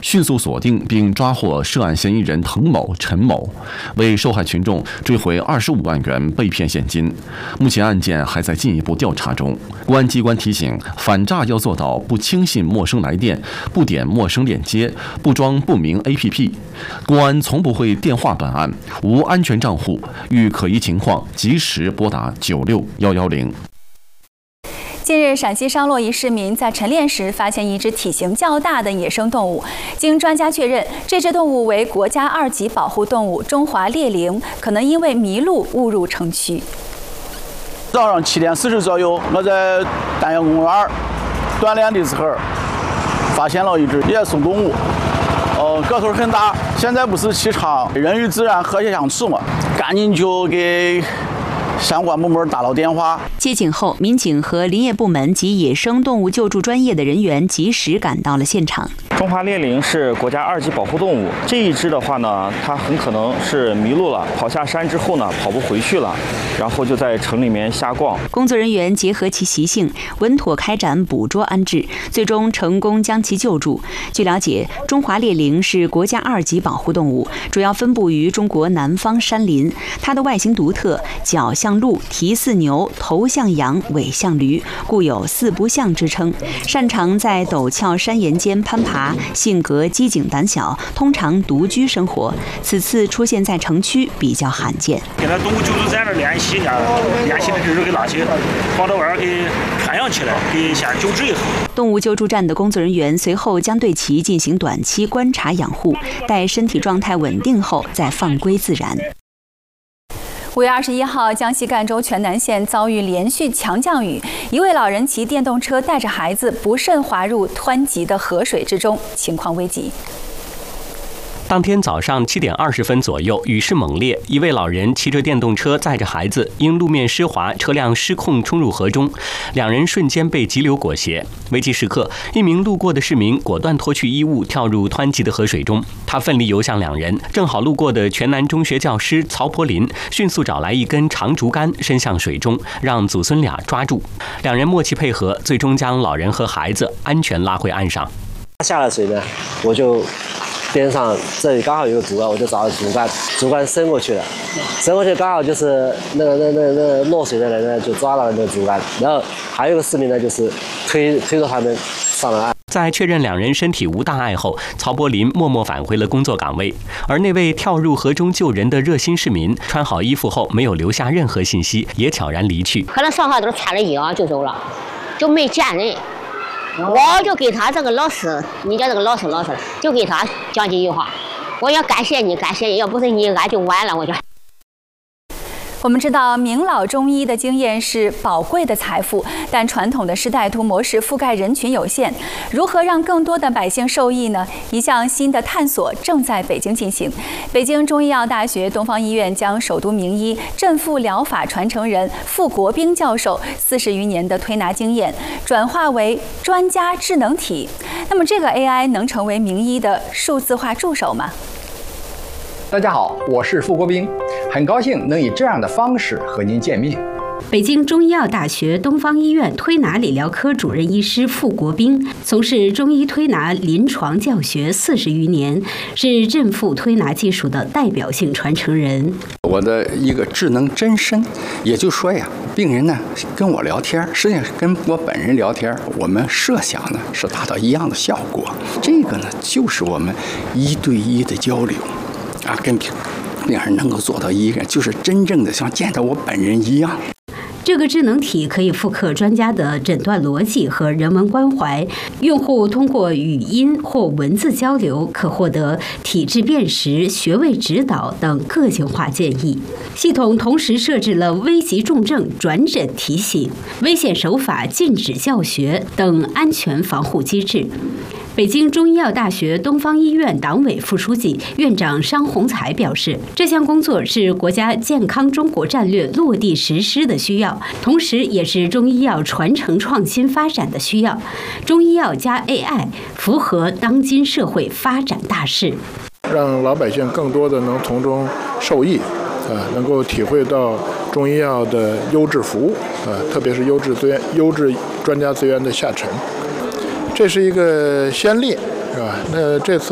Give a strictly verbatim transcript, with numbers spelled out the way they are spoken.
迅速锁定并抓获涉案嫌疑人滕某、陈某，为受害群众追回二十五万元被骗现金。目前案件还在进一步调查中。公安机关提醒，反诈要做到不轻信陌生来电，不点陌生链接，不装不明 A P P。公安从不会电话办案，无安全账户，遇可疑情况及时拨打九六幺幺零。 近日，陕西商洛一市民在晨练时发现一只体型较大的野生动物。经专家确认，这只动物为国家二级保护动物中华猎羚，可能因为迷路误入城区。 早上七点四十左右，我在丹阳公园锻炼的时候，发现了一只野生动物，呃，个头很大。现在不是提倡人与自然和谐相处嘛，赶紧就给相关部门打了电话。 接警后，民警和林业部门及野生动物救助专业的人员及时赶到了现场。 中华猎羚是国家二级保护动物，这一只的话呢，它很可能是迷路了，跑下山之后呢，跑不回去了，然后就在城里面瞎逛。 工作人员结合其习性，稳妥开展捕捉安置，最终成功将其救助。据了解，中华猎羚是国家二级保护动物，主要分布于中国南方山林。它的外形独特，脚像鹿，蹄似牛，头像羊，尾像驴，故有四不像之称。擅长在陡峭山岩间攀爬，性格机警胆小，通常独居生活。此次出现在城区比较罕见。 跟他动物救助站那联系呢，联系的人给拉去，跑到外儿给传扬起来，给先救治一下。 动物救助站的工作人员随后将对其进行短期观察养护，待身体状态稳定后再放归自然。 五月二十一号，江西赣州全南县遭遇连续强降雨，一位老人骑电动车带着孩子不慎滑入湍急的河水之中，情况危急。 当天早上七点二十分左右，雨势猛烈，一位老人骑着电动车载着孩子，因路面湿滑，车辆失控冲入河中，两人瞬间被急流裹挟。危急时刻，一名路过的市民果断脱去衣物，跳入湍急的河水中。他奋力游向两人，正好路过的全南中学教师曹柏林迅速找来一根长竹竿，伸向水中，让祖孙俩抓住。两人默契配合，最终将老人和孩子安全拉回岸上。 下了水呢，我就边上这里刚好有个竹竿，我就找竹竿，竹竿伸过去了，伸过去刚好就是那个那那那落水的人呢，就抓到了那个竹竿，然后还有一个市民呢，就是推推着他们上了岸。 在确认两人身体无大碍后，曹柏林默默返回了工作岗位，而那位跳入河中救人的热心市民，穿好衣服后没有留下任何信息，也悄然离去。 可能上海都穿了衣裳就走了，就没见人。我就给他这个老师，你叫这个老师老师，就给他讲几句话。我要感谢你，感谢你，要不是你，俺就完了。我就。 我们知道，明老中医的经验是宝贵的财富，但传统的士带图模式覆盖人群有限，如何让更多的百姓受益呢？一项新的探索正在北京进行。北京中医药大学东方医院将首都名医、镇腹疗法传承人傅国兵教授四十余年的推拿经验，转化为专家智能体。那么，这个 A I 能成为名医的数字化助手吗？ 大家好，我是傅国兵，很高兴能以这样的方式和您见面。 北京中医药大学东方医院推拿理疗科主任医师傅国兵，从事中医推拿临床教学四十余年，是镇腹推拿技术的代表性传承人。 我的一个智能真身，也就是说呀，病人呢跟我聊天，实际上跟我本人聊天，我们设想呢是达到一样的效果。这个呢就是我们一对一的交流。啊，跟病病人能够做到一个，就是真正的像见到我本人一样。 这个智能体可以复刻专家的诊断逻辑和人文关怀，用户通过语音或文字交流，可获得体质辨识、穴位指导等个性化建议。系统同时设置了危急重症转诊提醒、危险手法禁止教学等安全防护机制。北京中医药大学东方医院党委副书记、院长商宏才表示，这项工作是国家健康中国战略落地实施的需要，同时也是中医药传承创新发展的需要。中医药加 A I 符合当今社会发展大势， 让老百姓更多的能从中受益，呃，能够体会到中医药的优质服务，呃，特别是优质资源、优质专家资源的下沉。这是一个先例，是吧？那这次